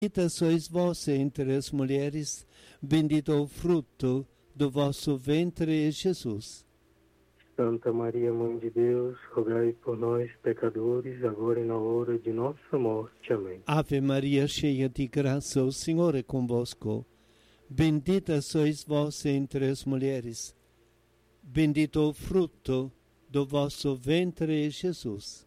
Bendita sois vós entre as mulheres, bendito o fruto do vosso ventre, Jesus. Santa Maria, Mãe de Deus, rogai por nós, pecadores, agora e na hora de nossa morte. Amém. Ave Maria, cheia de graça, o Senhor é convosco. Bendita sois vós entre as mulheres, bendito o fruto do vosso ventre, Jesus.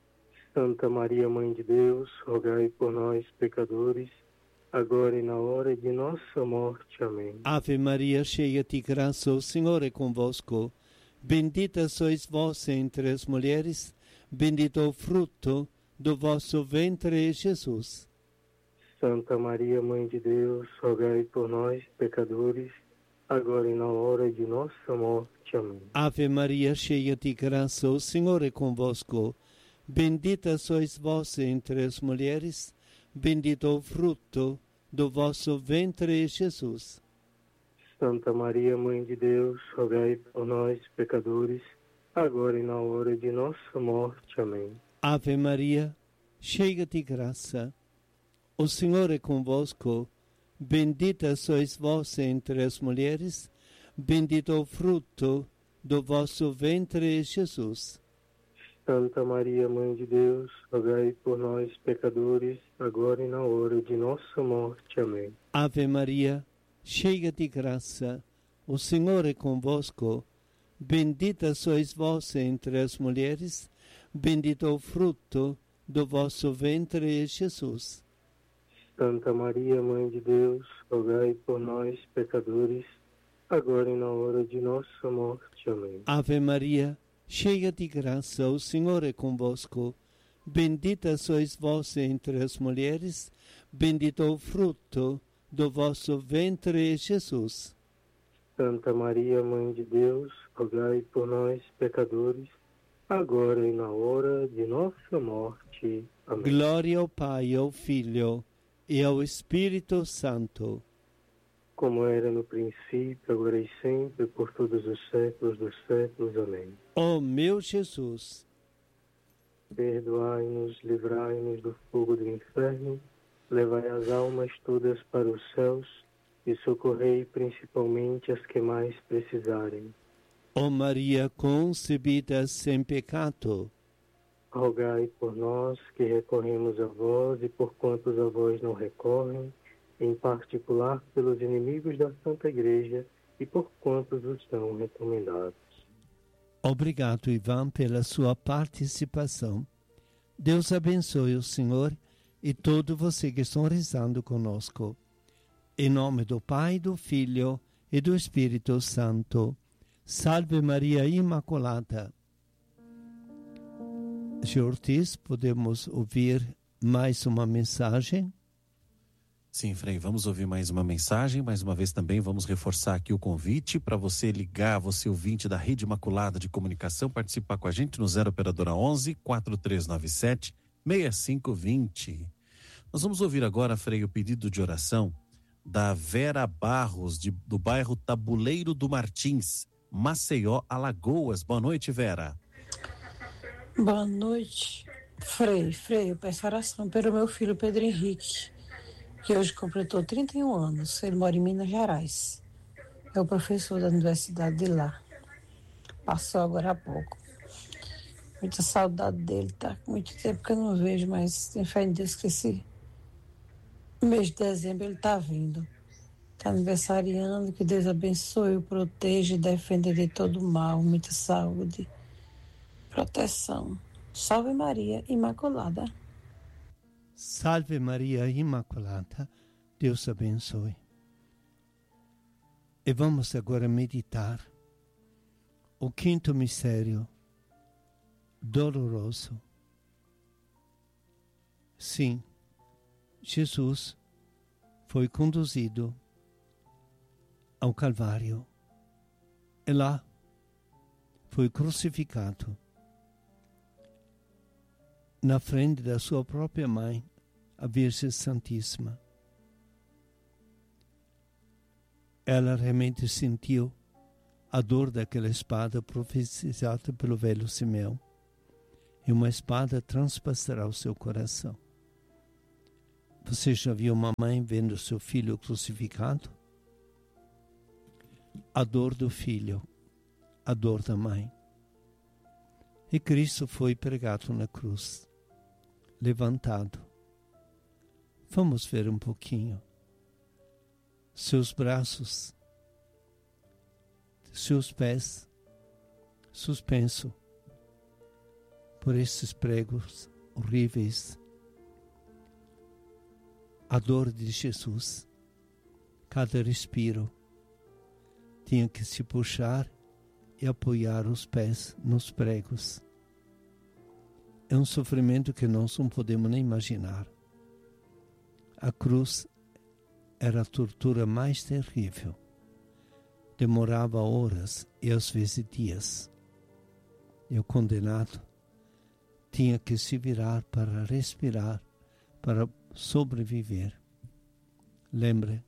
Santa Maria, Mãe de Deus, rogai por nós, pecadores, agora e na hora de nossa morte. Amém. Ave Maria, cheia de graça, o Senhor é convosco. Bendita sois vós entre as mulheres, bendito o fruto do vosso ventre, Jesus. Santa Maria, Mãe de Deus, rogai por nós, pecadores, agora e na hora de nossa morte. Amém. Ave Maria, cheia de graça, o Senhor é convosco. Bendita sois vós entre as mulheres, bendito o fruto do vosso ventre, Jesus. Santa Maria, Mãe de Deus, rogai por nós, pecadores, agora e na hora de nossa morte. Amém. Ave Maria, cheia de graça, o Senhor é convosco. Bendita sois vós entre as mulheres, bendito o fruto do vosso ventre, Jesus. Santa Maria, Mãe de Deus, rogai por nós, pecadores, agora e na hora de nossa morte. Amém. Ave Maria, cheia de graça, o Senhor é convosco. Bendita sois vós entre as mulheres, bendito o fruto do vosso ventre, Jesus. Santa Maria, Mãe de Deus, rogai por nós, pecadores, agora e na hora de nossa morte. Amém. Ave Maria, cheia de graça, o Senhor é convosco. Bendita sois vós entre as mulheres, bendito o fruto do vosso ventre, Jesus. Santa Maria, Mãe de Deus, rogai por nós, pecadores, agora e na hora de nossa morte. Amém. Glória ao Pai, ao Filho e ao Espírito Santo. Como era no princípio, agora e sempre, por todos os séculos dos séculos. Amém. Ó meu Jesus, perdoai-nos, livrai-nos do fogo do inferno, levai as almas todas para os céus e socorrei principalmente as que mais precisarem. ó Maria concebida sem pecado, rogai por nós que recorremos a vós e por quantos a vós não recorrem, em particular pelos inimigos da Santa Igreja e por quantos os são recomendados. Obrigado, Ivan, pela sua participação. Deus abençoe o Senhor e todos vocês que estão rezando conosco. Em nome do Pai, do Filho e do Espírito Santo. Salve Maria Imaculada. Senhor Ortiz, podemos ouvir mais uma mensagem? Sim, Frei, vamos ouvir mais uma mensagem. Mais uma vez também vamos reforçar aqui o convite para você ligar, você ouvinte da Rede Imaculada de Comunicação, participar com a gente no 0 Operadora 11 4397 6520. Nós vamos ouvir agora, Frei, o pedido de oração da Vera Barros, do bairro Tabuleiro do Martins, Maceió, Alagoas. Boa noite, Vera. Boa noite, Frei, eu peço oração pelo meu filho Pedro Henrique, que hoje completou 31 anos, ele mora em Minas Gerais, é o professor da universidade de lá, passou agora há pouco, muita saudade dele, tá com muito tempo que eu não vejo, mas tem fé em Deus que esse mês de dezembro ele tá vindo, tá aniversariando, que Deus abençoe, o proteja e defenda de todo mal, muita saúde, proteção. Salve Maria Imaculada. Salve Maria Imaculada, Deus abençoe. E vamos agora meditar o quinto mistério doloroso. Sim, Jesus foi conduzido ao Calvário e lá foi crucificado na frente da sua própria mãe, a Virgem Santíssima. Ela realmente sentiu a dor daquela espada profetizada pelo velho Simeão. E uma espada transpassará o seu coração. Você já viu uma mãe vendo seu filho crucificado? A dor do filho, a dor da mãe. E Cristo foi pregado na cruz, levantado. Vamos ver um pouquinho. Seus braços, seus pés, suspenso por esses pregos horríveis. A dor de Jesus, cada respiro, tinha que se puxar e apoiar os pés nos pregos. É um sofrimento que nós não podemos nem imaginar. A cruz era a tortura mais terrível. Demorava horas e às vezes dias. E o condenado tinha que se virar para respirar, para sobreviver. Lembre,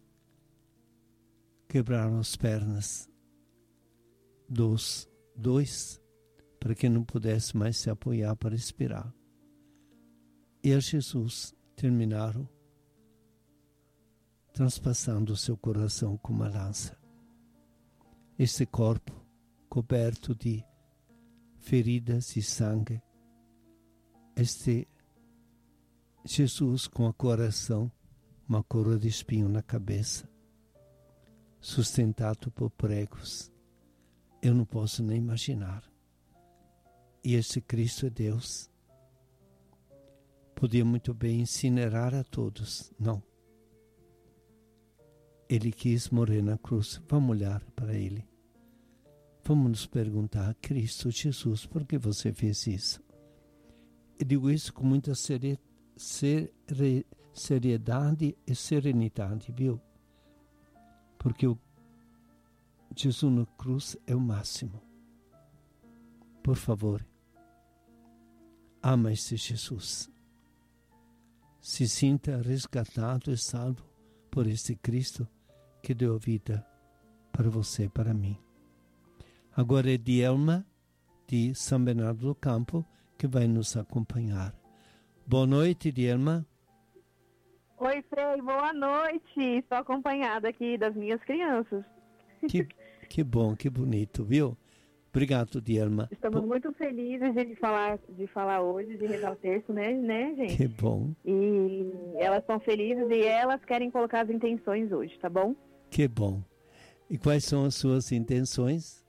quebraram as pernas dos dois para que não pudesse mais se apoiar para respirar. E a Jesus terminaram transpassando o seu coração com uma lança. Esse corpo coberto de feridas e sangue, este Jesus com o coração, uma coroa de espinho na cabeça, sustentado por pregos. Eu não posso nem imaginar. E esse Cristo é Deus. Podia muito bem incinerar a todos. Não. Ele quis morrer na cruz. Vamos olhar para Ele. Vamos nos perguntar, Cristo Jesus, por que você fez isso? Eu digo isso com muita seriedade e serenidade, viu? Porque o Jesus na cruz é o máximo. Por favor, ama esse Jesus. Se sinta resgatado e salvo por esse Cristo que deu a vida para você e para mim. Agora é Dielma, de São Bernardo do Campo, que vai nos acompanhar. Boa noite, Dielma. Oi, Frei, boa noite. Estou acompanhada aqui das minhas crianças. Que bom, que bonito, viu? Obrigado, Dielma. Estamos muito felizes de falar hoje, de rezar o texto, né, gente? Que bom. E elas estão felizes e elas querem colocar as intenções hoje, tá bom? Que bom. E quais são as suas intenções?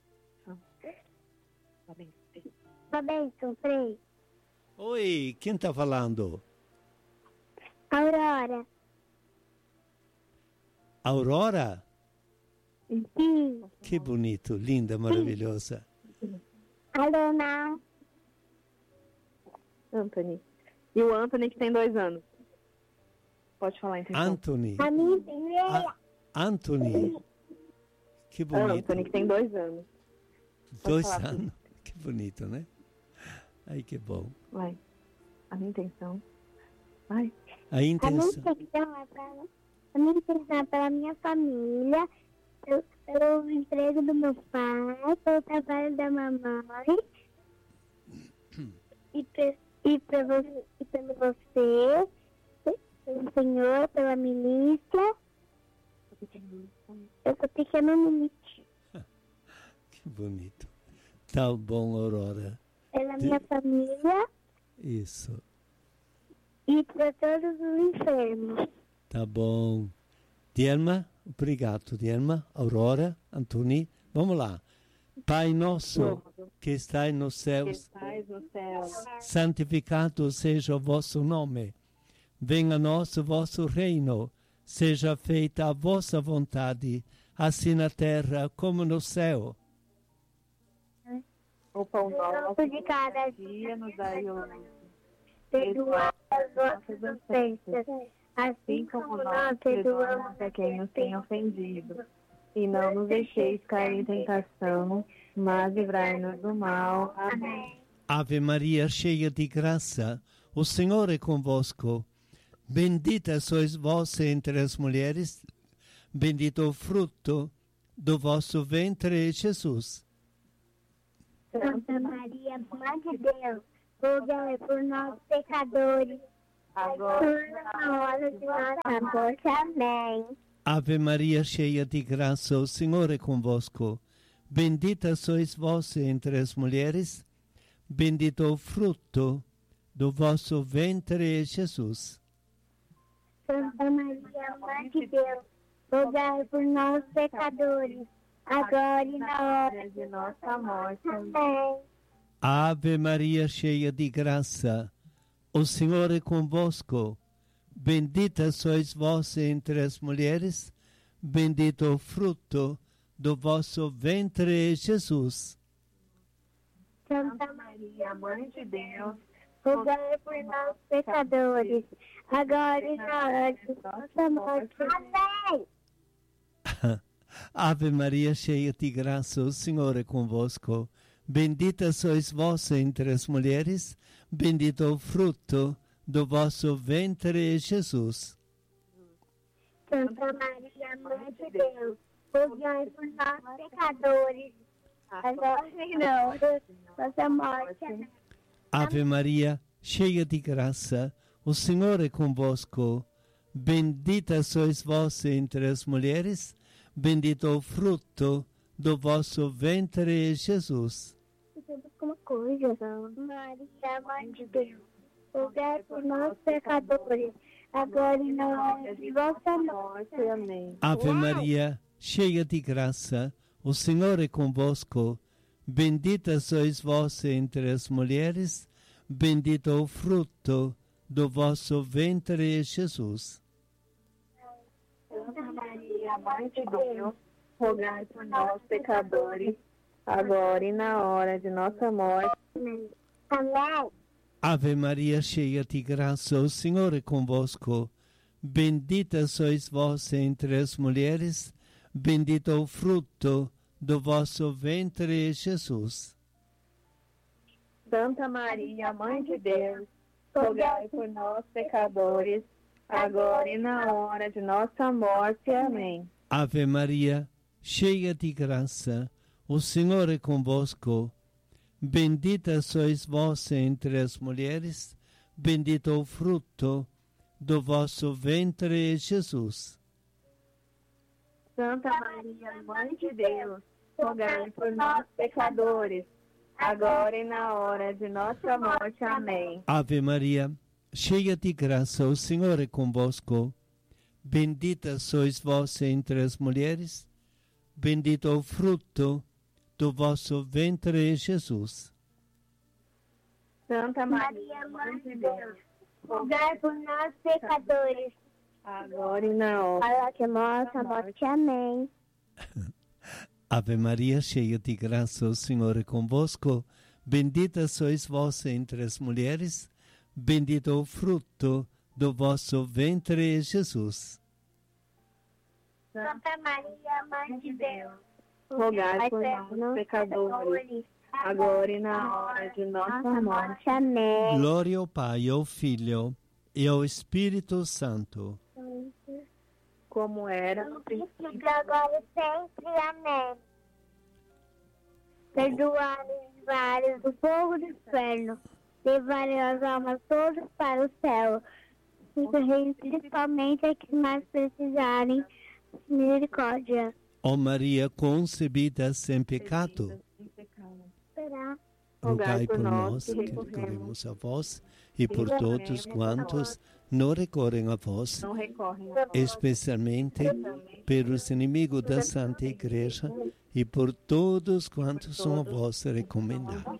Tá bem, Frei. Oi, quem está falando? Aurora. Aurora? Sim. Que bonito, linda, maravilhosa. Alona. Anthony. E o Anthony, que tem 2 anos. Pode falar, então. Anthony. A minha primeira. Anthony. Que bonito. Anthony, que tem 2 anos. 2 falar, anos. Que bonito, né? Ai, que bom. Vai. A minha intenção. Vai. A intenção. A minha intenção é pela minha família, pelo emprego do meu pai, pelo trabalho da mamãe e pelo você, pelo Senhor, pela milícia. Eu sou pequeno limite. Que bonito. Tá bom, Aurora. Pela minha família. Isso. E para todos os enfermos. Tá bom. Dielma, obrigado, Dielma. Aurora, Antoni, vamos lá. Pai nosso, que estais nos céus, santificado seja o vosso nome. Venha a nós o vosso reino. Seja feita a vossa vontade, assim na terra como no céu. O pão nosso de cada dia nos dai hoje. Perdoai as nossas ofensas, assim como nós perdoamos a quem nos tem ofendido. E não nos deixeis cair em tentação, mas livrai-nos do mal. Amém. Ave Maria, cheia de graça, o Senhor é convosco. Bendita sois vós entre as mulheres, bendito o fruto do vosso ventre, Jesus. Santa Maria, Mãe de Deus, rogai por nós pecadores, agora e na hora de nossa morte. Amém. Ave Maria, cheia de graça, o Senhor é convosco. Bendita sois vós entre as mulheres, bendito o fruto do vosso ventre, Jesus. Santa Maria, Mãe de Deus, rogai por nós, pecadores, agora e na hora de nossa morte. Amém. Ave Maria, cheia de graça, o Senhor é convosco. Bendita sois vós entre as mulheres, bendito o fruto do vosso ventre, Jesus. Santa Maria, Mãe de Deus, rogai por nós, pecadores, agora e na hora de nossa morte. Amém. Ave Maria, cheia de graça, o Senhor é convosco. Bendita sois vós entre as mulheres, bendito o fruto do vosso ventre, Jesus. Santa Maria, Mãe de Deus, rogai por nós, pecadores, agora e na hora de nossa morte. Amém. Ave Maria, cheia de graça, o Senhor é convosco. Bendita sois vós entre as mulheres, bendito o fruto do vosso ventre, Jesus. Uma coisa, Maria, Mãe de Deus, rogai por nós, pecadores, agora e na hora de vossa morte. Amém. Ave Maria, cheia de graça, o Senhor é convosco. Bendita sois vós entre as mulheres, bendito o fruto do vosso ventre, Jesus. Santa Maria, Mãe de Deus, rogai por nós, pecadores, agora e na hora de nossa morte. Amém. Ave Maria, cheia de graça, o Senhor é convosco. Bendita sois vós entre as mulheres, bendito o fruto do vosso ventre, Jesus. Santa Maria, Mãe de Deus, rogai por nós, pecadores, agora e na hora de nossa morte. Amém. Ave Maria, cheia de graça, o Senhor é convosco. Bendita sois vós entre as mulheres, bendito o fruto do vosso ventre, Jesus. Santa Maria, Mãe de Deus, rogai por nós, pecadores, agora e na hora de nossa morte. Amém. Ave Maria, cheia de graça, o Senhor é convosco. Bendita sois vós entre as mulheres, bendito o fruto do vosso ventre, Jesus. Santa Maria, Mãe de Deus, rogai por nós, pecadores, agora e na hora de nossa morte. Amém. Ave Maria, cheia de graça, o Senhor é convosco. Bendita sois vós entre as mulheres, bendito o fruto do vosso ventre, Jesus. Santa Maria, Mãe de Deus, rogai por nós, pecadores, agora e na hora de nossa morte. Amém. Glória ao Pai, ao Filho e ao Espírito Santo. Como era no princípio, agora e sempre. Amém. Perdoai-nos vários do fogo do inferno, levai as almas todas para o céu, principalmente as que mais precisarem de misericórdia. Ó Maria concebida sem pecado, rogai por nós que recorremos a vós e por todos quantos não recorrem a vós, especialmente pelos inimigos da Santa Igreja e por todos quantos são a vós recomendados.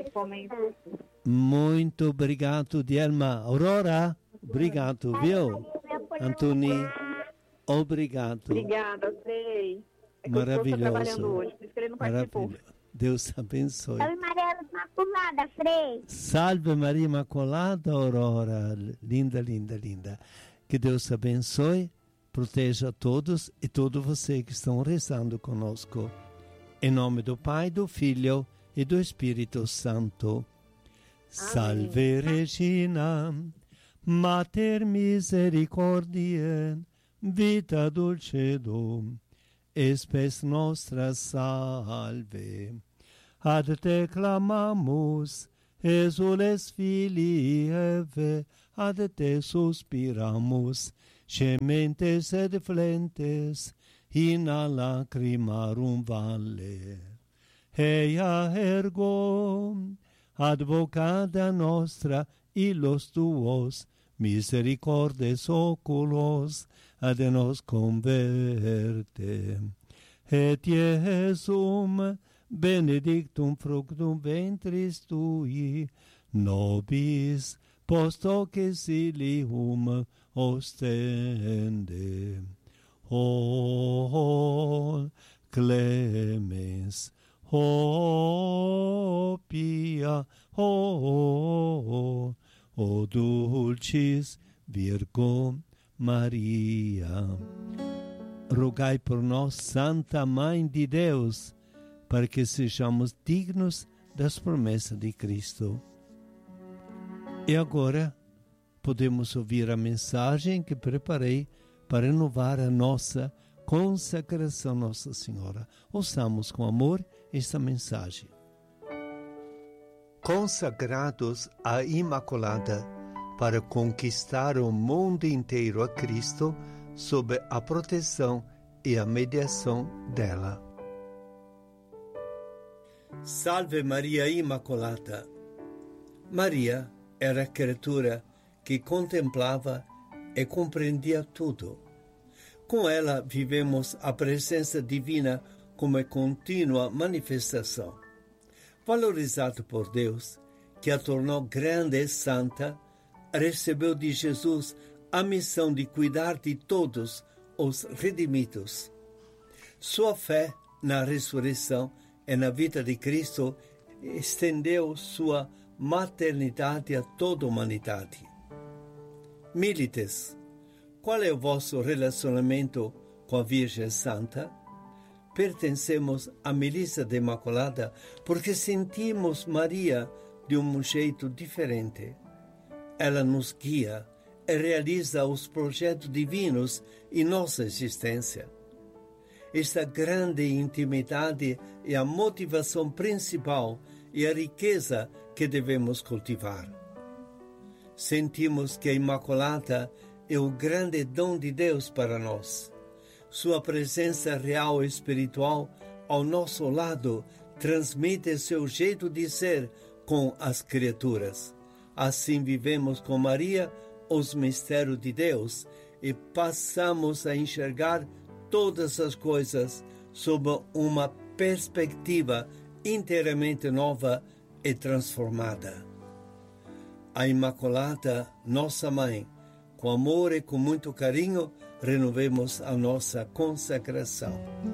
Muito obrigado, Dielma. Aurora, obrigado, viu? Antoni, obrigado. Obrigada, Frei. Maravilhoso. Hoje, por isso que ele não participou. Maravilhoso. Deus abençoe. Salve Maria Imaculada, Frei. Salve Maria Imaculada, Aurora. Linda, linda, linda. Que Deus abençoe, proteja todos e todos vocês que estão rezando conosco. Em nome do Pai, do Filho e do Espírito Santo. Salve Regina, Mater Misericordiae, vita dulcedo, spes nostra salve. Ad te clamamus, exules filii Eve, ad te suspiramus, gementes et flentes, in a lacrimarum valle. Eia ergo, advocata nostra, illos tuos, misericordes oculos, ad nos converte. Et Iesum, benedictum fructum ventris tui, nobis post hoc exilium ostende. O clemens, o pia, o dulcis Virgo Maria. Rogai por nós, Santa Mãe de Deus, para que sejamos dignos das promessas de Cristo. E agora podemos ouvir a mensagem que preparei para renovar a nossa consagração a Nossa Senhora. Ouçamos com amor esta mensagem. Consagrados à Imaculada para conquistar o mundo inteiro a Cristo sob a proteção e a mediação dela. Salve Maria Imaculata! Maria era a criatura que contemplava e compreendia tudo. Com ela vivemos a presença divina como contínua manifestação. Valorizado por Deus, que a tornou grande e santa, recebeu de Jesus a missão de cuidar de todos os redimidos. Sua fé na ressurreição e na vida de Cristo estendeu sua maternidade a toda a humanidade. Milites, qual é o vosso relacionamento com a Virgem Santa? Pertencemos à Milícia da Imaculada porque sentimos Maria de um jeito diferente. Ela nos guia e realiza os projetos divinos em nossa existência. Esta grande intimidade é a motivação principal e a riqueza que devemos cultivar. Sentimos que a Imaculada é o grande dom de Deus para nós. Sua presença real e espiritual ao nosso lado transmite seu jeito de ser com as criaturas. Assim vivemos com Maria os mistérios de Deus e passamos a enxergar todas as coisas sob uma perspectiva inteiramente nova e transformada. A Imaculada, nossa Mãe, com amor e com muito carinho, renovemos a nossa consagração.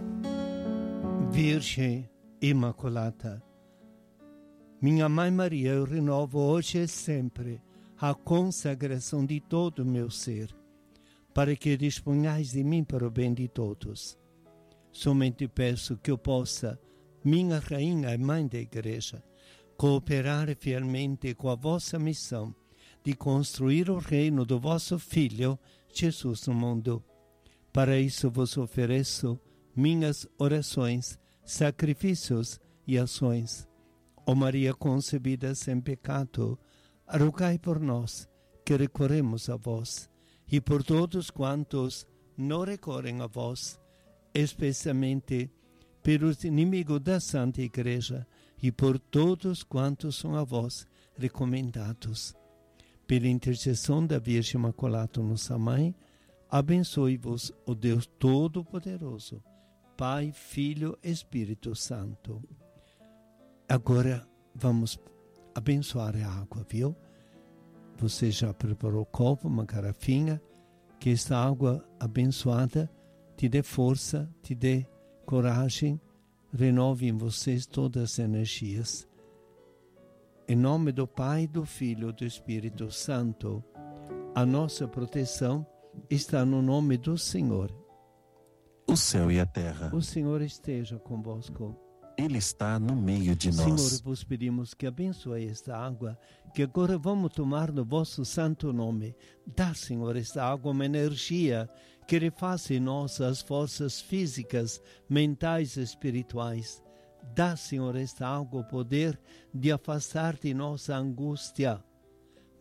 Virgem Imaculada, minha Mãe Maria, eu renovo hoje e sempre a consagração de todo o meu ser, para que disponhais de mim para o bem de todos. Somente peço que eu possa, minha Rainha e Mãe da Igreja, cooperar fielmente com a vossa missão de construir o reino do vosso Filho, Jesus, no mundo. Para isso vos ofereço minhas orações, sacrifícios e ações. Ó Maria concebida sem pecado, rogai por nós que recorremos a vós, e por todos quantos não recorrem a vós, especialmente pelos inimigos da Santa Igreja, e por todos quantos são a vós recomendados. Pela intercessão da Virgem Imaculada, nossa Mãe, abençoe-vos o Deus Todo-Poderoso, Pai, Filho e Espírito Santo. Agora vamos abençoar a água, viu? Você já preparou o copo, uma garrafinha, que esta água abençoada te dê força, te dê coragem, renove em vocês todas as energias. Em nome do Pai, do Filho e do Espírito Santo, a nossa proteção está no nome do Senhor. O céu e a terra. O Senhor esteja convosco. Ele está no meio de nós. Senhor, vos pedimos que abençoe esta água, que agora vamos tomar no vosso santo nome. Dá, Senhor, esta água uma energia que refaça em nós as forças físicas, mentais e espirituais. Dá, Senhor, esta água o poder de afastar de nós a angústia.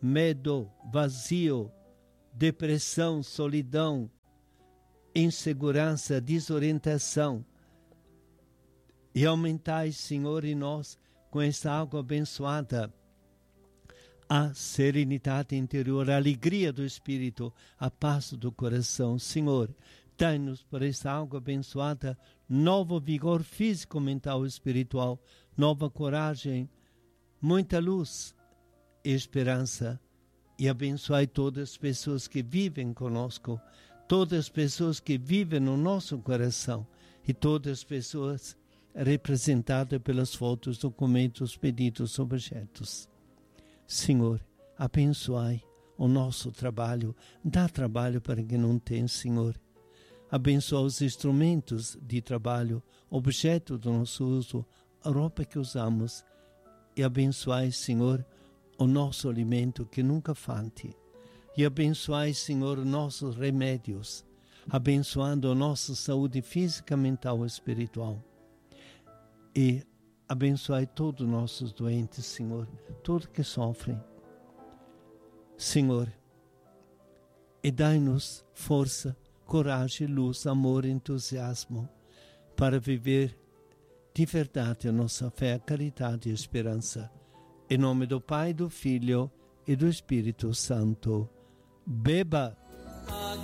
medo, vazio, depressão, solidão, insegurança, desorientação. E aumentai, Senhor, em nós, com esta água abençoada, a serenidade interior, a alegria do Espírito, a paz do coração. Senhor, dai-nos por esta água abençoada novo vigor físico, mental e espiritual, nova coragem, muita luz e esperança. E abençoai todas as pessoas que vivem conosco, todas as pessoas que vivem no nosso coração e todas as pessoas representadas pelas fotos, documentos, pedidos, objetos. Senhor, abençoai o nosso trabalho, dá trabalho para quem não tem, Senhor. Abençoa os instrumentos de trabalho, objeto do nosso uso, a roupa que usamos. E abençoai, Senhor, o nosso alimento que nunca falte. E abençoai, Senhor, nossos remédios, abençoando a nossa saúde física, mental e espiritual. E abençoai todos os nossos doentes, Senhor, todos que sofrem. Senhor, e dai-nos força, coragem, luz, amor, entusiasmo para viver de verdade a nossa fé, a caridade e a esperança. Em nome do Pai, do Filho e do Espírito Santo. Beba!